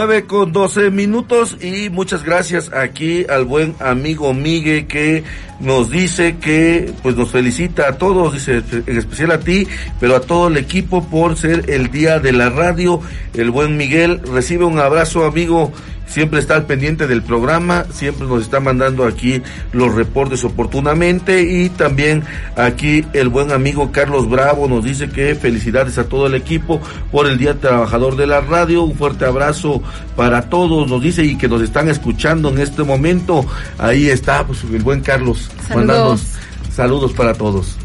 9:12 y muchas gracias aquí al buen amigo Miguel que nos dice que pues nos felicita a todos, dice en especial a ti, pero a todo el equipo por ser el día de la radio. El buen Miguel recibe un abrazo, amigo. Siempre está al pendiente del programa, siempre nos está mandando aquí los reportes oportunamente, y también aquí el buen amigo Carlos Bravo nos dice que felicidades a todo el equipo por el Día Trabajador de la Radio. Un fuerte abrazo para todos, nos dice, y que nos están escuchando en este momento. Ahí está pues el buen Carlos mandando saludos para todos.